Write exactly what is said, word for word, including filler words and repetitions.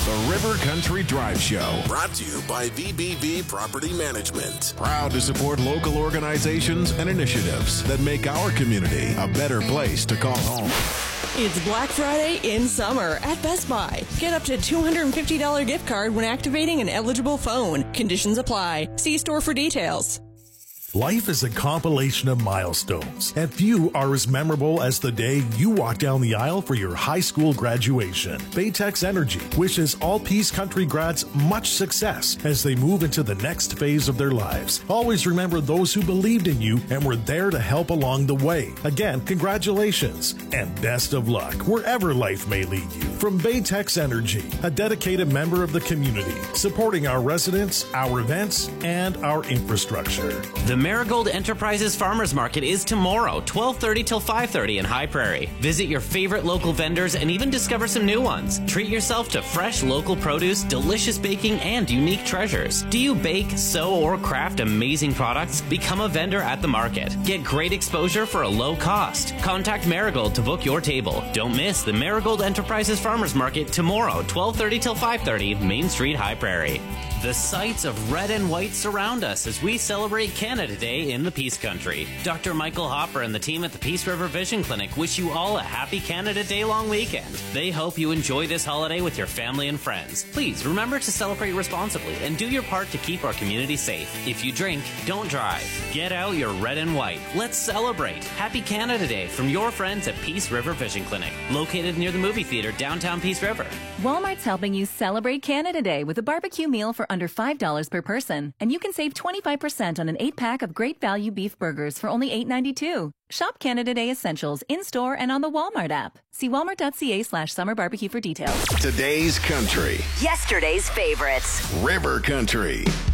The River Country Drive Show. Brought to you by V B V Property Management. Proud to support local organizations and initiatives that make our community a better place to call home. It's Black Friday in summer at Best Buy. Get up to two hundred fifty dollars gift card when activating an eligible phone. Conditions apply. See store for details. Life is a compilation of milestones, and few are as memorable as the day you walk down the aisle for your high school graduation. Baytex Energy wishes all Peace Country grads much success as they move into the next phase of their lives. Always remember those who believed in you and were there to help along the way. Again, congratulations and best of luck wherever life may lead you. From Baytex Energy, a dedicated member of the community, supporting our residents, our events, and our infrastructure. The Marigold Enterprises Farmers Market is tomorrow, twelve thirty till five thirty in High Prairie. Visit your favorite local vendors and even discover some new ones. Treat yourself to fresh local produce, delicious baking, and unique treasures. Do you bake, sew, or craft amazing products? Become a vendor at the market. Get great exposure for a low cost. Contact Marigold to book your table. Don't miss the Marigold Enterprises Farmers Market tomorrow, twelve thirty till five thirty, Main Street, High Prairie. The sights of red and white surround us as we celebrate Canada Day in the Peace Country. Doctor Michael Hopper and the team at the Peace River Vision Clinic wish you all a happy Canada Day long weekend. They hope you enjoy this holiday with your family and friends. Please remember to celebrate responsibly and do your part to keep our community safe. If you drink, don't drive. Get out your red and white. Let's celebrate. Happy Canada Day from your friends at Peace River Vision Clinic, located near the movie theater downtown Peace River. Walmart's helping you celebrate Canada Day with a barbecue meal for under five dollars per person, and you can save twenty-five percent on an eight-pack of great value beef burgers for only eight ninety-two. Shop Canada Day Essentials in-store and on the Walmart app. See walmart.ca slash summer barbecue for details. Today's country. Yesterday's favorites. River Country.